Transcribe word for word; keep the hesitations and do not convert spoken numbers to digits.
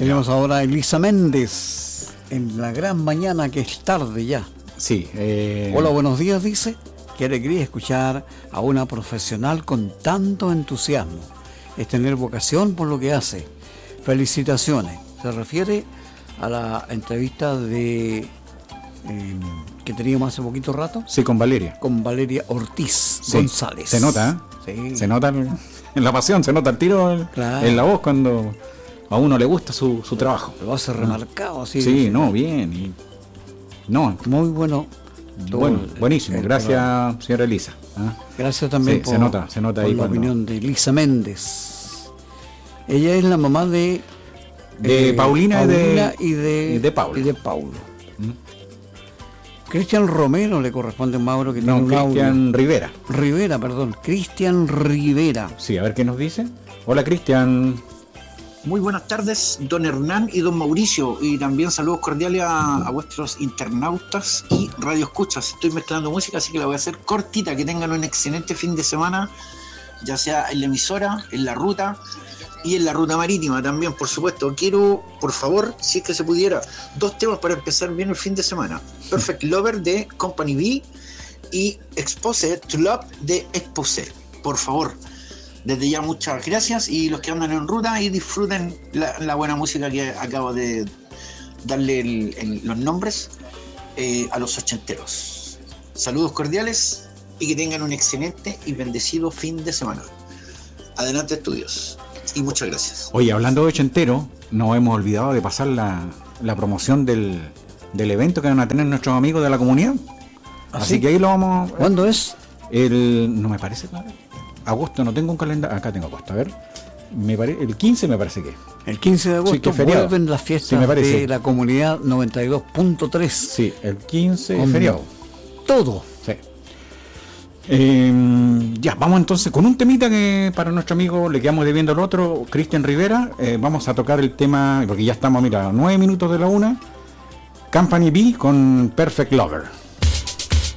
Tenemos ahora a Elisa Méndez en la gran mañana, que es tarde ya. Sí. Eh... Hola, buenos días, dice. Qué alegría escuchar a una profesional con tanto entusiasmo. Es tener vocación por lo que hace. Felicitaciones. Se refiere a la entrevista de eh, que teníamos hace poquito rato. Sí, con Valeria. Con Valeria Ortiz sí. González. Se nota, ¿eh? Sí. Se nota en la pasión, se nota el tiro en, claro. en la voz cuando a uno le gusta su, su trabajo. Lo hace remarcado, así. Sí, no, bien. Y, no, muy bueno. Bueno, el, buenísimo. El, Gracias, programa. Señora Elisa. ¿Ah? Gracias también sí, por, se nota, se nota por ahí la cuando... opinión de Elisa Méndez. Ella es la mamá de de eh, Paulina, Paulina de, y de y de Paulo. Y de Paulo. ¿Mm? Cristian Romero le corresponde a Mauro, que no, tiene un Cristian Rivera. Rivera, perdón. Cristian Rivera. Sí, a ver qué nos dice. Hola, Cristian. Muy buenas tardes, don Hernán y don Mauricio, y también saludos cordiales a, a vuestros internautas y radioescuchas. Estoy mezclando música, así que la voy a hacer cortita. Que tengan un excelente fin de semana, ya sea en la emisora, en la ruta y en la ruta marítima también, por supuesto. Quiero, por favor, si es que se pudiera, dos temas para empezar bien el fin de semana. Perfect Lover de Company B y Exposed to Love de Exposed. Por favor, desde ya muchas gracias, y los que andan en ruta, y disfruten la, la buena música que acabo de darle el, el, los nombres eh, a los ochenteros. Saludos cordiales y que tengan un excelente y bendecido fin de semana. Adelante, estudios, y muchas gracias. Oye, hablando de ochentero, nos hemos olvidado de pasar la, la promoción del, del evento que van a tener nuestros amigos de la comunidad. ¿Ah, Así sí? que ahí lo vamos... ¿Cuándo es? El, no me parece claro. Agosto, no tengo un calendario. Acá tengo agosto, a ver. Me pare... El quince me parece que. El quince de agosto sí, vuelven las fiestas sí, me parece. de la comunidad noventa y dos punto tres. Sí, el quince es feriado. Todo. Sí. Eh, ya, vamos entonces con un temita que para nuestro amigo le quedamos debiendo al otro, Cristian Rivera. Eh, vamos a tocar el tema, porque ya estamos, mira, nueve minutos de la una. Company B con Perfect Lover.